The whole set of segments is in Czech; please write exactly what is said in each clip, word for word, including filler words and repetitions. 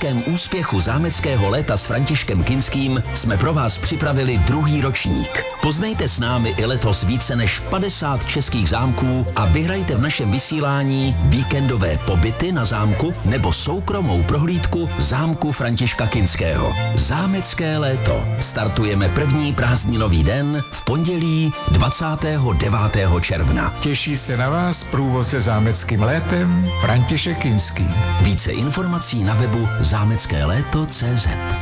obrovském úspěchu zámeckého léta s Františkem Kinským jsme pro vás připravili druhý ročník. Poznejte s námi i letos více než padesát českých zámků a vyhrajte v našem vysílání víkendové pobyty na zámku nebo soukromou prohlídku zámku Františka Kinského. Zámecké léto. Startujeme první prázdninový den v pondělí dvacátého devátého června. Těší se na vás průvodce zámeckým létem František Kinský. Více informací na webu zámecké léto tečka cé zet.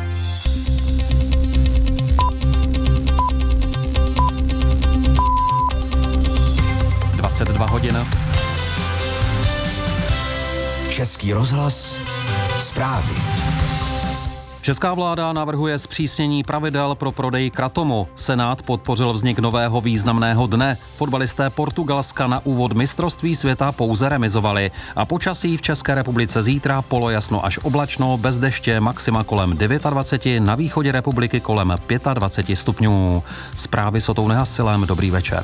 dvacet dva hodin. Český rozhlas, zprávy. Česká vláda navrhuje zpřísnění pravidel pro prodej kratomu. Senát podpořil vznik nového významného dne. Fotbalisté Portugalska na úvod mistrovství světa pouze remizovali. A počasí v České republice zítra polojasno až oblačno, bez deště, maxima kolem dvacet devět, na východě republiky kolem dvacet pět stupňů. Zprávy s Otou Nehasilem, dobrý večer.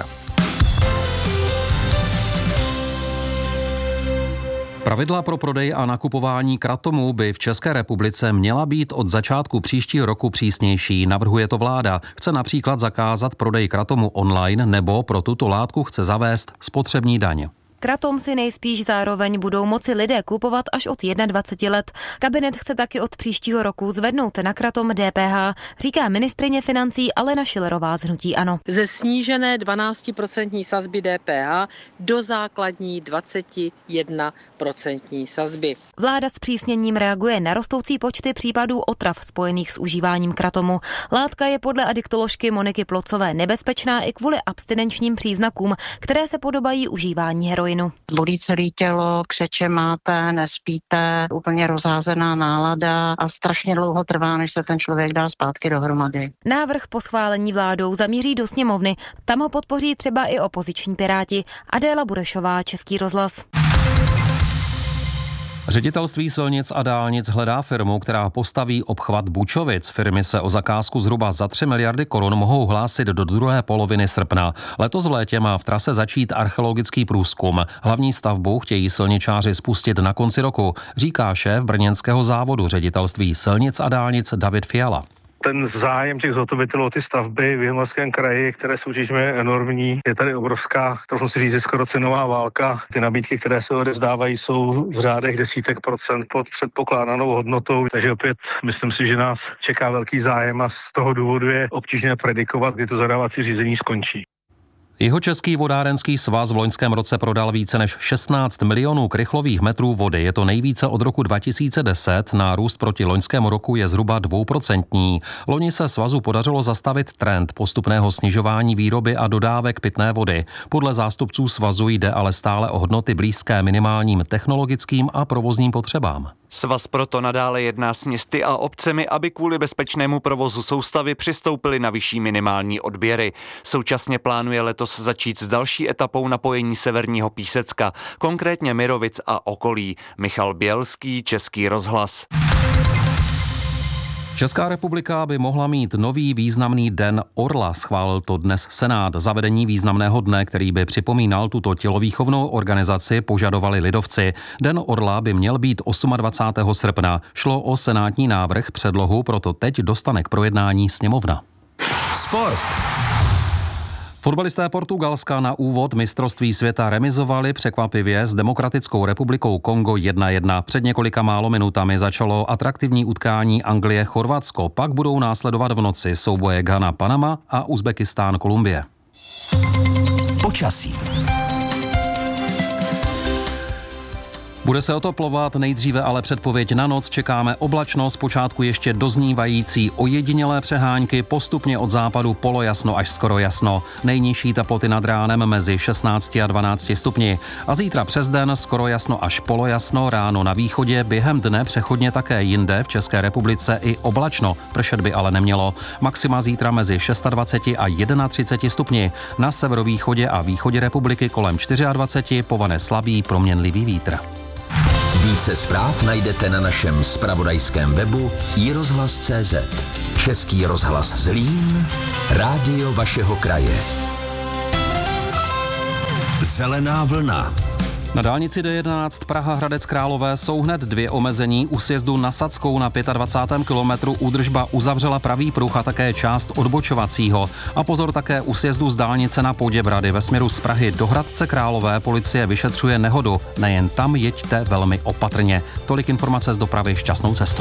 Pravidla pro prodej a nakupování kratomu by v České republice měla být od začátku příštího roku přísnější, navrhuje to vláda. Chce například zakázat prodej kratomu online nebo pro tuto látku chce zavést spotřební daň. Kratom si nejspíš zároveň budou moci lidé kupovat až od dvacet jedna let. Kabinet chce taky od příštího roku zvednout na kratom D P H, říká ministryně financí Alena Schillerová z hnutí ANO. Ze snížené dvanáctiprocentní sazby D P H do základní dvacet jedna procentní sazby. Vláda s přísněním reaguje na rostoucí počty případů otrav spojených s užíváním kratomu. Látka je podle adiktoložky Moniky Plocové nebezpečná i kvůli abstinenčním příznakům, které se podobají užívání heroinu. Bolí celé tělo, křeče máte, nespíte, úplně rozházená nálada a strašně dlouho trvá, než se ten člověk dá zpátky dohromady. Návrh po schválení vládou zamíří do sněmovny. Tam ho podpoří třeba i opoziční Piráti. Adéla Burešová, Český rozhlas. Ředitelství silnic a dálnic hledá firmu, která postaví obchvat Bučovic. Firmy se o zakázku zhruba za tři miliardy korun mohou hlásit do druhé poloviny srpna. Letos v létě má v trase začít archeologický průzkum. Hlavní stavbu chtějí silničáři spustit na konci roku, říká šéf brněnského závodu Ředitelství silnic a dálnic David Fiala. Ten zájem těch zhotovitelů o ty stavby v Jihomoravském kraji, které soutěžíme, je enormní. Je tady obrovská, trochu si říct, skoro cenová válka. Ty nabídky, které se odevzdávají, jsou v řádech desítek procent pod předpokládanou hodnotou. Takže opět myslím si, že nás čeká velký zájem a z toho důvodu je obtížné predikovat, kdy to zadávací řízení skončí. Jihočeský vodárenský svaz v loňském roce prodal více než šestnáct milionů krychlových metrů vody. Je to nejvíce od roku dva tisíce deset, nárůst proti loňskému roku je zhruba dvouprocentní. Loni se svazu podařilo zastavit trend postupného snižování výroby a dodávek pitné vody. Podle zástupců svazu jde ale stále o hodnoty blízké minimálním technologickým a provozním potřebám. Svaz proto nadále jedná s městy a obcemi, aby kvůli bezpečnému provozu soustavy přistoupili na vyšší minimální odběry. Současně plánuje letos začít s další etapou napojení Severního Písecka, konkrétně Mirovic a okolí. Michal Bělský, Český rozhlas. Česká republika by mohla mít nový významný den orla, schválil to dnes Senát. Zavedení významného dne, který by připomínal tuto tělovýchovnou organizaci, požadovali lidovci. Den orla by měl být dvacátého osmého srpna. Šlo o senátní návrh, předlohu proto teď dostane k projednání sněmovna. Sport. Fotbalisté Portugalska na úvod mistrovství světa remizovali překvapivě s Demokratickou republikou Kongo jedna jedna. Před několika málo minutami začalo atraktivní utkání Anglie-Chorvatsko, pak budou následovat v noci souboje Ghana-Panama a Uzbekistán-Kolumbie. Počasí. Bude se oteplovat, nejdříve ale předpověď na noc. Čekáme oblačno, zpočátku ještě doznívající ojedinělé přehánky, postupně od západu polojasno až skoro jasno. Nejnižší teploty nad ránem mezi šestnácti a dvanácti stupni. A zítra přes den skoro jasno až polojasno, ráno na východě, během dne přechodně také jinde v České republice i oblačno, pršet by ale nemělo. Maxima zítra mezi dvaceti šesti a třiceti jednou stupni. Na severovýchodě a východě republiky kolem dvaceti čtyř, povane slabý proměnlivý vítr. Více zpráv najdete na našem zpravodajském webu i rozhlas tečka cé zet. Český rozhlas Zlín, rádio vašeho kraje. Zelená vlna. Na dálnici D jedenáct Praha Hradec Králové jsou hned dvě omezení. U sjezdu na Sadskou na dvacátém pátém kilometru údržba uzavřela pravý pruh a také část odbočovacího. A pozor také u sjezdu z dálnice na Poděbrady ve směru z Prahy do Hradce Králové policie vyšetřuje nehodu. Nejen tam jeďte velmi opatrně. Tolik informace z dopravy, šťastnou cestu.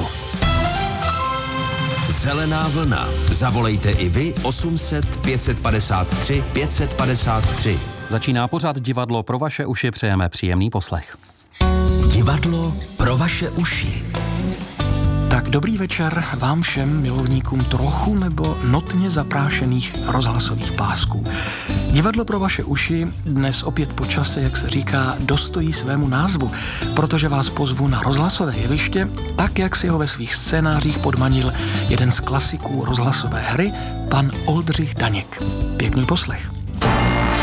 Zelená vlna. Zavolejte i vy osm set pět padesát tři pět padesát tři. Začíná pořad Divadlo pro vaše uši, přejeme příjemný poslech. Divadlo pro vaše uši. Tak dobrý večer vám všem milovníkům trochu nebo notně zaprášených rozhlasových pásků. Divadlo pro vaše uši dnes opět po čase, jak se říká, dostojí svému názvu, protože vás pozvu na rozhlasové jeviště, tak jak si ho ve svých scénářích podmanil jeden z klasiků rozhlasové hry, pan Oldřich Daněk. Pěkný poslech.